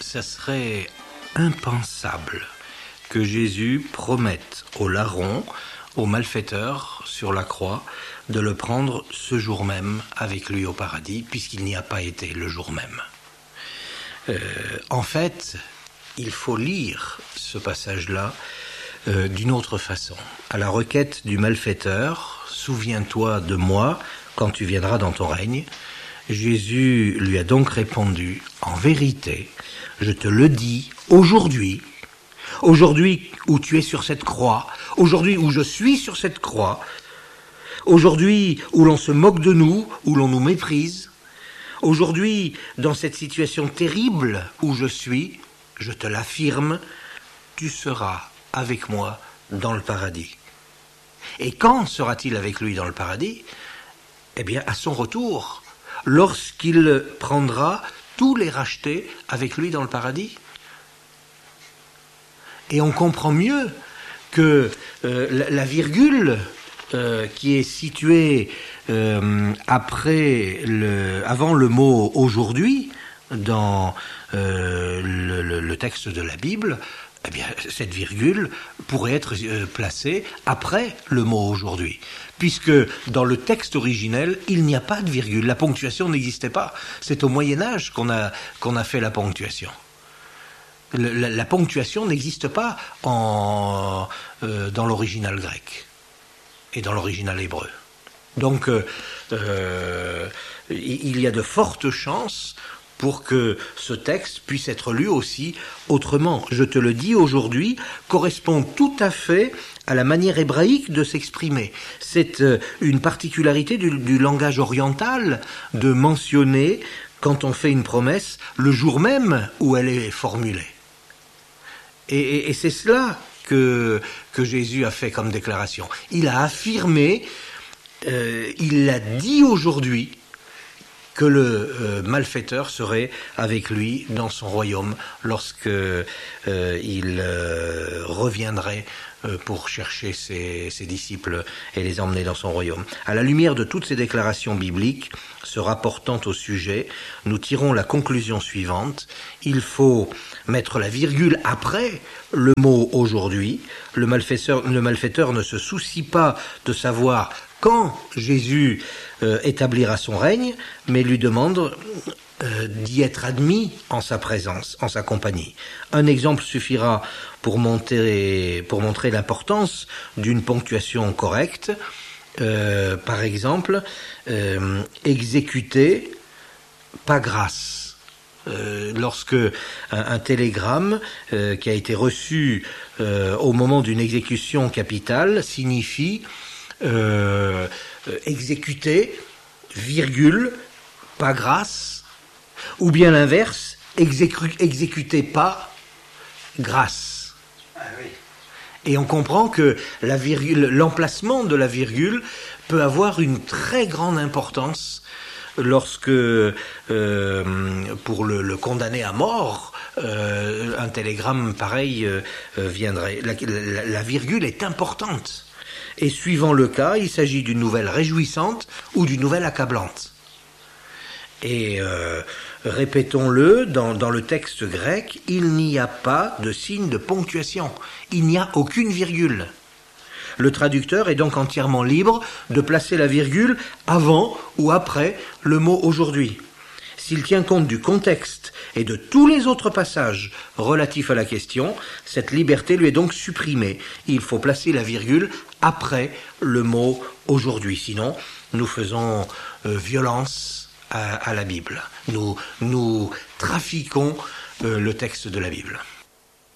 ça serait impensable que Jésus promette au larron, au malfaiteur sur la croix, de le prendre ce jour même avec lui au paradis, puisqu'il n'y a pas été le jour même. En fait, il faut lire ce passage-là d'une autre façon. À la requête du malfaiteur, souviens-toi de moi quand tu viendras dans ton règne. Jésus lui a donc répondu, en vérité, je te le dis, aujourd'hui où tu es sur cette croix, aujourd'hui où je suis sur cette croix, aujourd'hui où l'on se moque de nous, où l'on nous méprise, aujourd'hui dans cette situation terrible où je suis, je te l'affirme, tu seras avec moi dans le paradis. Et quand sera-t-il avec lui dans le paradis ? Eh bien, à son retour, lorsqu'il prendra tous les rachetés avec lui dans le paradis. Et on comprend mieux que la virgule qui est située avant le mot « aujourd'hui » dans le texte de la Bible, eh bien, cette virgule pourrait être placée après le mot « aujourd'hui ». Puisque dans le texte originel, il n'y a pas de virgule, la ponctuation n'existait pas. C'est au Moyen-Âge qu'on a fait la ponctuation. La ponctuation n'existe pas dans l'original grec et dans l'original hébreu. Donc, il y a de fortes chances pour que ce texte puisse être lu aussi autrement. Je te le dis aujourd'hui, correspond tout à fait à la manière hébraïque de s'exprimer. C'est une particularité du langage oriental de mentionner, quand on fait une promesse, le jour même où elle est formulée. Et c'est cela que Jésus a fait comme déclaration. Il a affirmé, il a dit aujourd'hui, que le malfaiteur serait avec lui dans son royaume lorsque il reviendrait pour chercher ses disciples et les emmener dans son royaume. À la lumière de toutes ces déclarations bibliques se rapportant au sujet, nous tirons la conclusion suivante. Il faut mettre la virgule après le mot « aujourd'hui ». Le malfaiteur ne se soucie pas de savoir quand Jésus établira son règne, mais lui demande d'y être admis en sa présence, en sa compagnie. Un exemple suffira pour montrer l'importance d'une ponctuation correcte. Par exemple, exécuter, pas grâce. Lorsque un télégramme qui a été reçu au moment d'une exécution capitale signifie exécuter, virgule, pas grâce, ou bien l'inverse, exécuter pas, grâce. Ah oui. Et on comprend que l'emplacement de la virgule peut avoir une très grande importance lorsque, pour le condamner à mort, un télégramme pareil viendrait. La virgule est importante. Et suivant le cas, il s'agit d'une nouvelle réjouissante ou d'une nouvelle accablante. Et répétons-le, dans le texte grec, il n'y a pas de signe de ponctuation. Il n'y a aucune virgule. Le traducteur est donc entièrement libre de placer la virgule avant ou après le mot « aujourd'hui ». S'il tient compte du contexte et de tous les autres passages relatifs à la question, cette liberté lui est donc supprimée. Il faut placer la virgule après le mot « aujourd'hui ». Sinon, nous faisons violence à la Bible. Nous trafiquons le texte de la Bible.